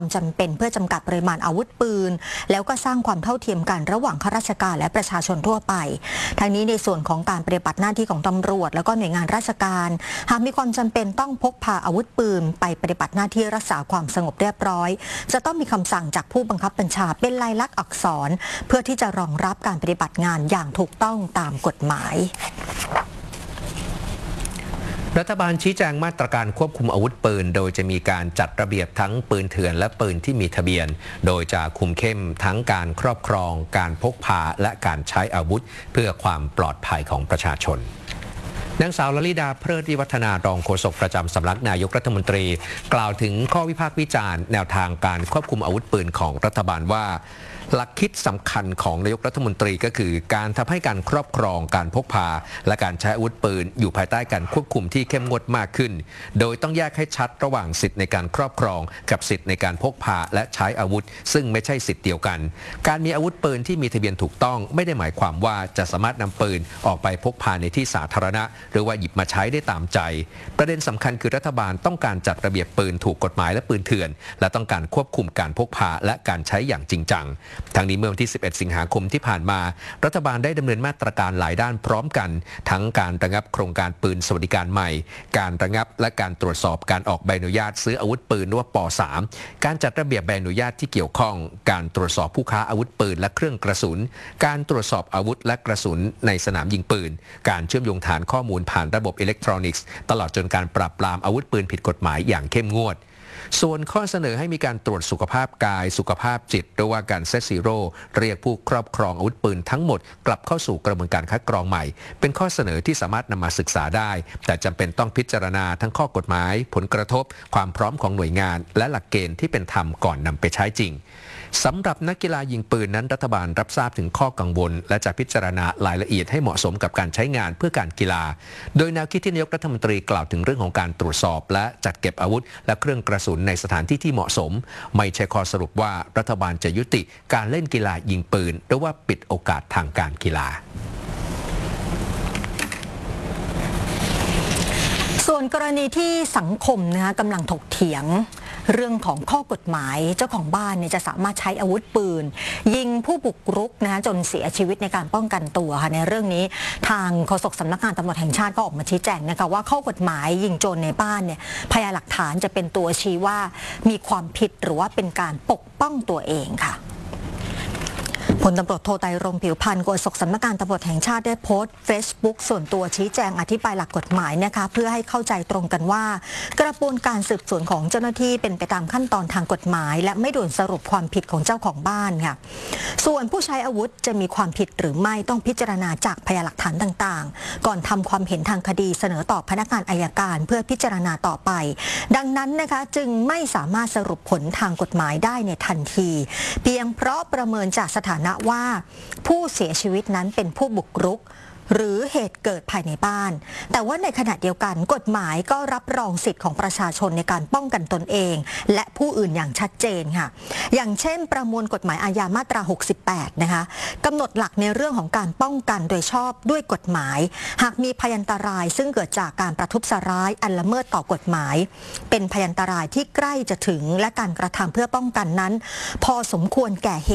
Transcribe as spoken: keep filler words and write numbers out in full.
จำเป็นเพื่อจำกัดปริมาณอาวุธปืนแล้วก็สร้างความเท่าเทียมกันระหว่างข้าราชการและประชาชนทั่วไปทั้งนี้ในส่วนของการปฏิบัติหน้าที่ของตำรวจแล้วก็หน่วยงานราชการหากมีความจำเป็นต้องพกพาอาวุธปืนไปปฏิบัติหน้าที่รักษาความสงบเรียบร้อยจะต้องมีคำสั่งจากผู้บังคับบัญชาเป็นลายลักษณ์อักษรเพื่อที่จะรองรับการปฏิบัติงานอย่างถูกต้องตามกฎหมายรัฐบาลชี้แจงมาตรการควบคุมอาวุธปืนโดยจะมีการจัดระเบียบทั้งปืนเถื่อนและปืนที่มีทะเบียนโดยจะคุมเข้มทั้งการครอบครองการพกพาและการใช้อาวุธเพื่อความปลอดภัยของประชาชนนางสาวลลิดาเพลิดวิวัฒนารองโฆษกประจำสำนักนายกรัฐมนตรีกล่าวถึงข้อวิพากษ์วิจารณ์แนวทางการควบคุมอาวุธปืนของรัฐบาลว่าหลักคิดสำคัญของนายกรัฐมนตรีก็คือการทำให้การครอบครองการพกพาและการใช้อาวุธปืนอยู่ภายใต้การควบคุมที่เข้มงวดมากขึ้นโดยต้องแยกให้ชัดระหว่างสิทธิในการครอบครองกับสิทธิในการพกพาและใช้อาวุธซึ่งไม่ใช่สิทธิเดียวกันการมีอาวุธปืนที่มีทะเบียนถูกต้องไม่ได้หมายความว่าจะสามารถนำปืนออกไปพกพาในที่สาธารณะหรือว่าหยิบมาใช้ได้ตามใจประเด็นสำคัญคือรัฐบาลต้องการจัดระเบียบปืนถูกกฎหมายและปืนเถื่อนและต้องการควบคุมการพกพาและการใช้อย่างจริงจังทั้งนี้เมื่อวันที่สิบเอ็ดสิงหาคมที่ผ่านมารัฐบาลได้ดำเนินมาตรการหลายด้านพร้อมกันทั้งการระงับโครงการปืนสวัสดิการใหม่การระงับและการตรวจสอบการออกใบอนุญาตซื้ออาวุธปืนหรือว่าป สาม การจัดระเบียบใบอนุญาตที่เกี่ยวข้องการตรวจสอบผู้ค้าอาวุธปืนและเครื่องกระสุนการตรวจสอบอาวุธและกระสุนในสนามยิงปืนการเชื่อมโยงฐานข้อมูลผ่านระบบอิเล็กทรอนิกส์ตลอดจนการปราบปรามอาวุธปืนผิดกฎหมายอย่างเข้มงวดส่วนข้อเสนอให้มีการตรวจสุขภาพกายสุขภาพจิตหรือว่าการเซตซีโร่เรียกผู้ครอบครองอาวุธปืนทั้งหมดกลับเข้าสู่กระบวนการคัดกรองใหม่เป็นข้อเสนอที่สามารถนำมาศึกษาได้แต่จำเป็นต้องพิจารณาทั้งข้อกฎหมายผลกระทบความพร้อมของหน่วยงานและหลักเกณฑ์ที่เป็นธรรมก่อนนำไปใช้จริงสำหรับนักกีฬายิงปืนนั้นรัฐบาลรับทราบถึงข้อกังวลและจะพิจารณารายละเอียดให้เหมาะสมกับการใช้งานเพื่อการกีฬาโดยแนวคิดที่นายกรัฐมนตรีกล่าวถึงเรื่องของการตรวจสอบและจัดเก็บอาวุธและเครื่องกระสุนในสถานที่ที่เหมาะสมไม่ใช่ข้อสรุปว่ารัฐบาลจะยุติการเล่นกีฬายิงปืนหรือว่าปิดโอกาสทางการกีฬาส่วนกรณีที่สังคมนะคะกำลังถกเถียงเรื่องของข้อกฎหมายเจ้าของบ้านเนี่ยจะสามารถใช้อาวุธปืนยิงผู้บุกรุกนะคะจนเสียชีวิตในการป้องกันตัวค่ะในเรื่องนี้ทางโฆษกสำนักงานตำรวจแห่งชาติก็ออกมาชี้แจงนะคะว่าข้อกฎหมายยิงโจรในบ้านเนี่ยพยานหลักฐานจะเป็นตัวชี้ว่ามีความผิดหรือว่าเป็นการปกป้องตัวเองค่ะพลตำรวจโทไตรรงค์ผิวพรรณโฆษกสำนักงานตำรวจแห่งชาติได้โพสต์ เฟซบุ๊ก ส่วนตัวชี้แจงอธิบายหลักกฎหมายนะคะเพื่อให้เข้าใจตรงกันว่ากระบวนการสืบสวนของเจ้าหน้าที่เป็นไปตามขั้นตอนทางกฎหมายและไม่ด่วนสรุปความผิดของเจ้าของบ้านค่ะส่วนผู้ใช้อาวุธจะมีความผิดหรือไม่ต้องพิจารณาจากพยานหลักฐานต่างๆก่อนทำความเห็นทางคดีเสนอต่อพนักงานอัยการเพื่อพิจารณาต่อไปดังนั้นนะคะจึงไม่สามารถสรุปผลทางกฎหมายได้ในทันทีเพียงเพราะประเมินจากสถานะว่าผู้เสียชีวิตนั้นเป็นผู้บุกรุกหรือเหตุเกิดภายในบ้านแต่ว่าในขณะเดียวกันกฎหมายก็รับรองสิทธิของประชาชนในการป้องกันตนเองและผู้อื่นอย่างชัดเจนค่ะอย่างเช่นประมวลกฎหมายอาญามาตราหกสิบแปดนะคะกำหนดหลักในเรื่องของการป้องกันโดยชอบด้วยกฎหมายหากมีพยันตรายซึ่งเกิดจากการประทุษร้ายอันละเมิดต่อกฎหมายเป็นพยันตรายที่ใกล้จะถึงและการกระทำเพื่อป้องกันนั้นพอสมควรแก่เหตุ